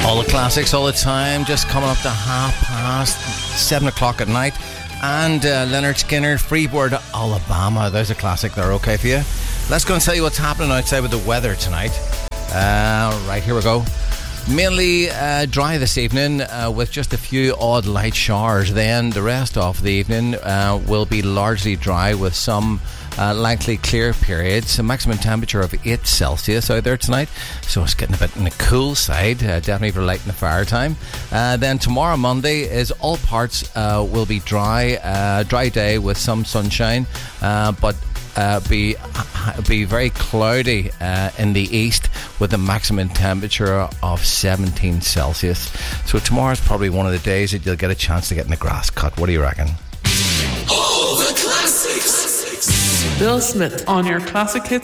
All the classics all the time, just coming up to 7:30 at night. And Leonard Skinner, Freeport, Alabama. There's a classic there, okay for you? Let's go and tell you what's happening outside with the weather tonight. Right, here we go. Mainly dry this evening with just a few odd light showers. Then the rest of the evening will be largely dry with some likely clear periods. A maximum temperature of 8 Celsius out there tonight, so it's getting a bit on the cool side, definitely for lighting the fire time. Then tomorrow, Monday, is all parts will be dry. Dry day with some sunshine, but be very cloudy in the east with a maximum temperature of 17 Celsius. So tomorrow's probably one of the days that you'll get a chance to get in the grass cut. What do you reckon? All the classics. Bill Smith on your Classic Hits